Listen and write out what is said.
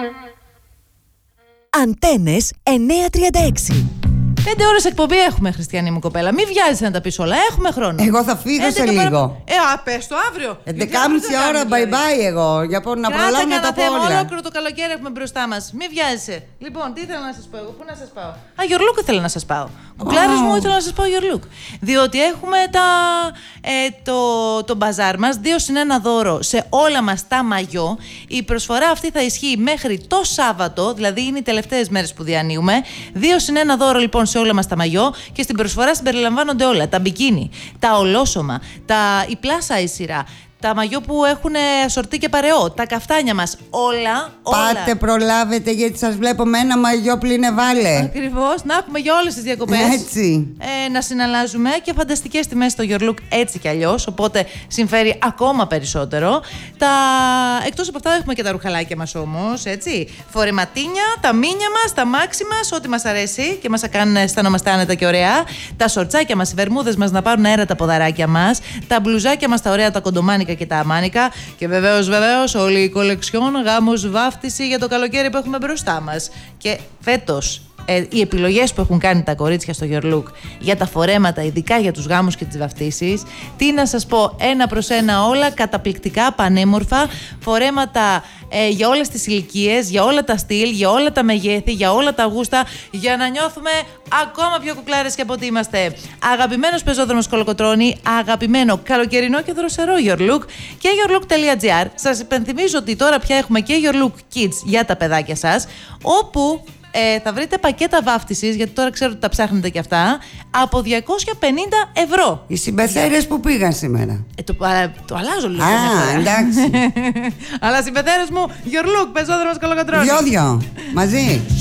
Αντένες 936. 5 ώρες εκπομπή έχουμε, Χριστιανή μου κοπέλα. Μην βιάζεσαι να τα πεις όλα. Έχουμε χρόνο. Εγώ θα φύγω σε λίγο. Πες το αύριο. 11.30 ώρα bye bye εγώ. Για να προλάβω να τα πω όλα. Ολόκληρο το καλοκαίρι έχουμε μπροστά μας. Μην βιάζεσαι. Λοιπόν, τι ήθελα να σας πω εγώ, πού να σας πάω. Your Look ήθελα να σας πάω. Κουκλάρες μου, ήθελα να σας πάω Your Look. Διότι έχουμε το μπαζάρ μας, 2+1 δώρο σε όλα μας τα μαγιό. Η προσφορά αυτή θα ισχύει μέχρι το Σάββατο, δηλαδή είναι οι τελευταίες μέρες που διανύουμε. 2+1 δώρο λοιπόν σε όλα μας τα μαγιό και στην προσφορά συμπεριλαμβάνονται όλα. Τα μπικίνι, τα ολόσωμα, η plus size σειρά, τα μαγιό που έχουν σορτί και παρεό, τα καφτάνια μας, όλα. Πάτε, προλάβετε, γιατί σας βλέπω με ένα μαγιό πλυνεβάλε. Ακριβώς, να έχουμε για όλες τις διακοπές. Έτσι. Να συναλλάζουμε και φανταστικές τιμές στο Your Look έτσι κι αλλιώς, οπότε συμφέρει ακόμα περισσότερο. Εκτός από αυτά έχουμε και τα ρουχαλάκια μας όμως, έτσι. Φορεματίνια, τα μίνια μας, τα μάξι μας, ό,τι μας αρέσει και μας κάνουν να αισθανόμαστε άνετα και ωραία. Τα σορτσάκια μας, οι βερμούδες μας να πάρουν αέρα τα ποδαράκια μας, τα μπλουζάκια μας τα ωραία, τα κοντομάνικα και τα αμάνικα και βεβαίως όλη η κολεξιόν γάμος βάφτιση για το καλοκαίρι που έχουμε μπροστά μας. Και φέτος οι επιλογές που έχουν κάνει τα κορίτσια στο Your Look για τα φορέματα, ειδικά για τους γάμους και τις βαφτίσεις, τι να σας πω, 1 προς 1 όλα, καταπληκτικά, πανέμορφα φορέματα για όλες τις ηλικίες, για όλα τα στυλ, για όλα τα μεγέθη, για όλα τα γούστα, για να νιώθουμε ακόμα πιο κουκλάρες και από ό,τι είμαστε. Αγαπημένος πεζόδρομος Κολοκοτρώνη, αγαπημένο καλοκαιρινό και δροσερό Your Look και yourlook.gr. Σας υπενθυμίζω ότι τώρα πια έχουμε και Your Look Kids για τα παιδάκια σας, όπου θα βρείτε πακέτα βάφτισης, γιατί τώρα ξέρω ότι τα ψάχνετε και αυτά, από 250 ευρώ. Οι συμπεθέρες που πήγαν σήμερα. Το αλλάζω λίγο. Εντάξει. Αλλά συμπεθέρες μου, Your Look, πεζόδρομος Κολοκοτρώνη. Δυο, μαζί.